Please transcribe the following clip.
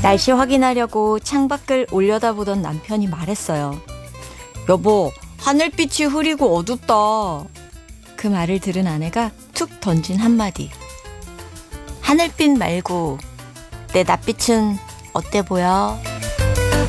날씨 확인하려고 창밖을 올려다보던 남편이 말했어요. 여보, 하늘빛이 흐리고 어둡다. 그 말을 들은 아내가 툭 던진 한마디. 하늘빛 말고 내 낯빛은 어때 보여?